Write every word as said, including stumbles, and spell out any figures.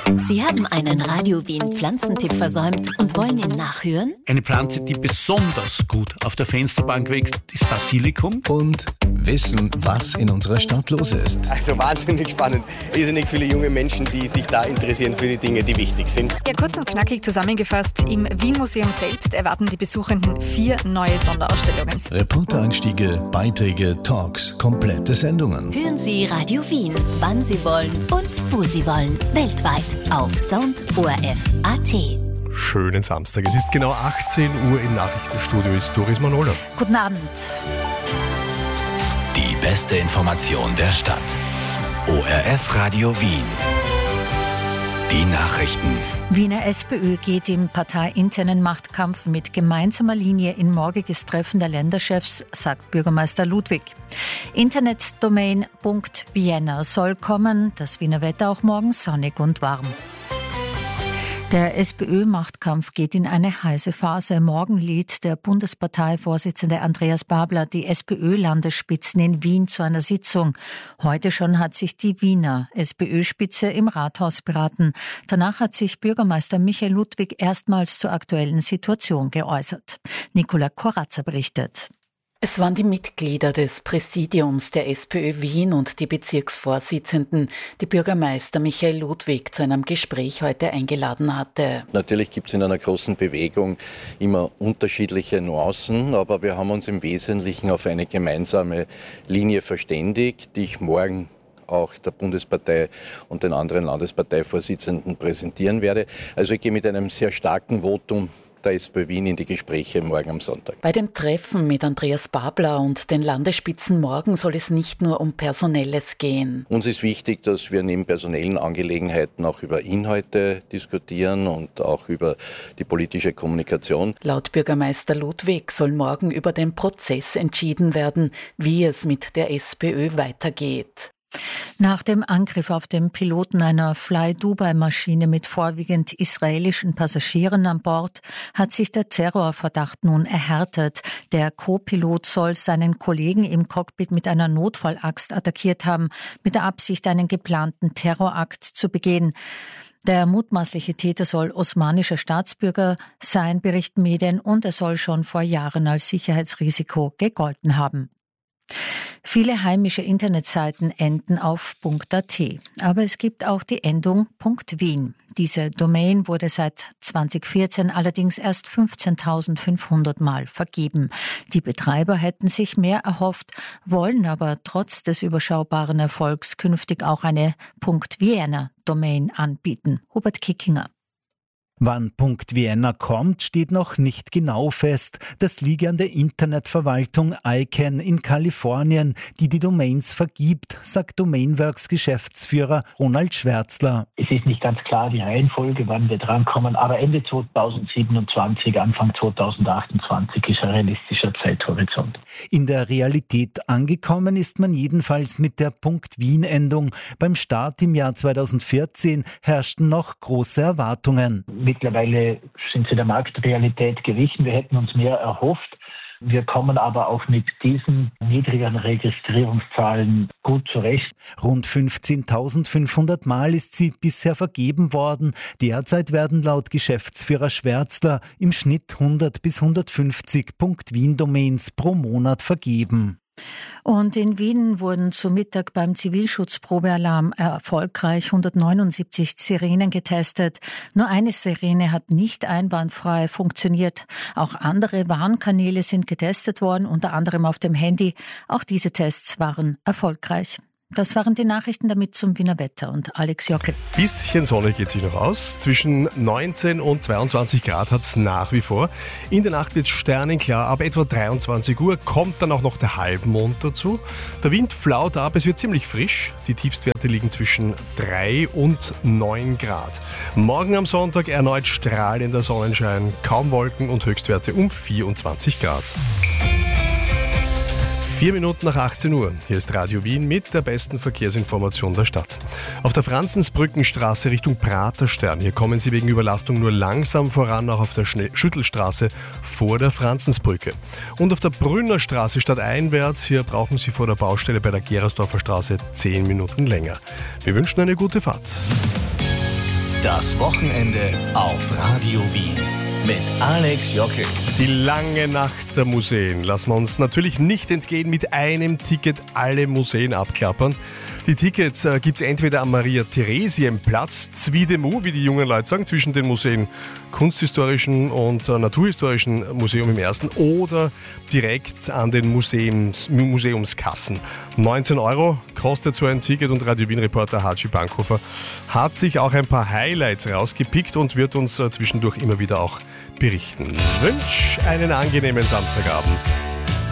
Sie haben einen Radio Wien Pflanzentipp versäumt und wollen ihn nachhören? Eine Pflanze, die besonders gut auf der Fensterbank wächst, ist Basilikum. Und wissen, was in unserer Stadt los ist. Also wahnsinnig spannend. Irrsinnig viele junge Menschen, die sich da interessieren für die Dinge, die wichtig sind. Ja, kurz und knackig zusammengefasst, im Wien-Museum selbst erwarten die Besuchenden vier neue Sonderausstellungen. Reportereinstiege, Beiträge, Talks, komplette Sendungen. Hören Sie Radio Wien, wann Sie wollen und wo Sie wollen. Weltweit auf Sound O R F Punkt A T. Schönen Samstag. Es ist genau achtzehn Uhr, im Nachrichtenstudio ist Doris Manolo. Guten Abend. Die beste Information der Stadt. O R F Radio Wien. Die Nachrichten. Wiener SPÖ geht im parteiinternen Machtkampf mit gemeinsamer Linie in morgiges Treffen der Länderchefs, sagt Bürgermeister Ludwig. Internetdomain Punkt Vienna soll kommen, das Wiener Wetter auch morgen sonnig und warm. Der SPÖ-Machtkampf geht in eine heiße Phase. Morgen lädt der Bundesparteivorsitzende Andreas Babler die SPÖ-Landesspitzen in Wien zu einer Sitzung. Heute schon hat sich die Wiener SPÖ-Spitze im Rathaus beraten. Danach hat sich Bürgermeister Michael Ludwig erstmals zur aktuellen Situation geäußert. Nicola Koratzer berichtet. Es waren die Mitglieder des Präsidiums der SPÖ Wien und die Bezirksvorsitzenden, die Bürgermeister Michael Ludwig zu einem Gespräch heute eingeladen hatte. Natürlich gibt es in einer großen Bewegung immer unterschiedliche Nuancen, aber wir haben uns im Wesentlichen auf eine gemeinsame Linie verständigt, die ich morgen auch der Bundespartei und den anderen Landesparteivorsitzenden präsentieren werde. Also ich gehe mit einem sehr starken Votum der SPÖ Wien in die Gespräche morgen am Sonntag. Bei dem Treffen mit Andreas Babler und den Landesspitzen morgen soll es nicht nur um Personelles gehen. Uns ist wichtig, dass wir neben personellen Angelegenheiten auch über Inhalte diskutieren und auch über die politische Kommunikation. Laut Bürgermeister Ludwig soll morgen über den Prozess entschieden werden, wie es mit der SPÖ weitergeht. Nach dem Angriff auf den Piloten einer Fly-Dubai-Maschine mit vorwiegend israelischen Passagieren an Bord hat sich der Terrorverdacht nun erhärtet. Der Co-Pilot soll seinen Kollegen im Cockpit mit einer Notfallaxt attackiert haben, mit der Absicht, einen geplanten Terrorakt zu begehen. Der mutmaßliche Täter soll osmanischer Staatsbürger sein, berichten Medien, und er soll schon vor Jahren als Sicherheitsrisiko gegolten haben. Viele heimische Internetseiten enden auf .at, aber es gibt auch die Endung .wien. Diese Domain wurde seit zweitausendvierzehn allerdings erst fünfzehntausendfünfhundert Mal vergeben. Die Betreiber hätten sich mehr erhofft, wollen aber trotz des überschaubaren Erfolgs künftig auch eine .vienna Domain anbieten. Hubert Kickinger. Wann .vienna kommt, steht noch nicht genau fest. Das liege an der Internetverwaltung I C A N in Kalifornien, die die Domains vergibt, sagt Domainworks-Geschäftsführer Ronald Schwärzler. Es ist nicht ganz klar die Reihenfolge, wann wir drankommen, aber Ende zweitausendsiebenundzwanzig, Anfang zweitausendachtundzwanzig ist ein realistischer Zeithorizont. In der Realität angekommen ist man jedenfalls mit der .wien-Endung. Beim Start im Jahr zweitausendvierzehn herrschten noch große Erwartungen. Mittlerweile sind sie der Marktrealität gewichen. Wir hätten uns mehr erhofft. Wir kommen aber auch mit diesen niedrigeren Registrierungszahlen gut zurecht. Rund fünfzehntausendfünfhundert Mal ist sie bisher vergeben worden. Derzeit werden laut Geschäftsführer Schwärzler im Schnitt hundert bis hundertfünfzig .wien-Domains pro Monat vergeben. Und in Wien wurden zu Mittag beim Zivilschutzprobealarm erfolgreich hundertneunundsiebzig Sirenen getestet. Nur eine Sirene hat nicht einwandfrei funktioniert. Auch andere Warnkanäle sind getestet worden, unter anderem auf dem Handy. Auch diese Tests waren erfolgreich. Das waren die Nachrichten, damit zum Wiener Wetter und Alex Jockel. Bisschen Sonne geht sich noch aus. Zwischen neunzehn und zweiundzwanzig Grad hat es nach wie vor. In der Nacht wird es sternenklar. Ab etwa dreiundzwanzig Uhr kommt dann auch noch der Halbmond dazu. Der Wind flaut ab, es wird ziemlich frisch. Die Tiefstwerte liegen zwischen drei und neun Grad. Morgen am Sonntag erneut strahlender Sonnenschein, kaum Wolken und Höchstwerte um vierundzwanzig Grad. Vier Minuten nach achtzehn Uhr. Hier ist Radio Wien mit der besten Verkehrsinformation der Stadt. Auf der Franzensbrückenstraße Richtung Praterstern. Hier kommen Sie wegen Überlastung nur langsam voran, auch auf der Schnee- Schüttelstraße vor der Franzensbrücke. Und auf der Brünner Straße stadteinwärts, hier brauchen Sie vor der Baustelle bei der Gerersdorfer Straße zehn Minuten länger. Wir wünschen eine gute Fahrt. Das Wochenende auf Radio Wien mit Alex Jockel. Die lange Nacht der Museen lassen wir uns natürlich nicht entgehen, mit einem Ticket alle Museen abklappern. Die Tickets äh, gibt es entweder am Maria-Theresien-Platz, Zwiedemu, wie die jungen Leute sagen, zwischen den Museen Kunsthistorischen und äh, Naturhistorischen Museum im ersten, oder direkt an den Museums, Museumskassen. neunzehn Euro kostet so ein Ticket und Radio Wien-Reporter Hatschi Bankhofer hat sich auch ein paar Highlights rausgepickt und wird uns äh, zwischendurch immer wieder auch berichten. Ich wünsche einen angenehmen Samstagabend.